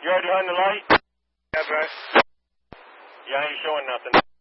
You already on the light? Yeah, bro. You ain't showing nothing.